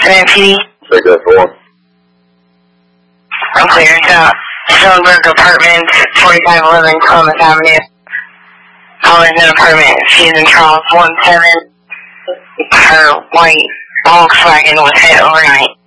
PD? Take that for. I'm clear. Stoneberg Apartments, 4511 Columbus Avenue. I was in an apartment. She's in Charles 17. Her white Volkswagen was hit overnight.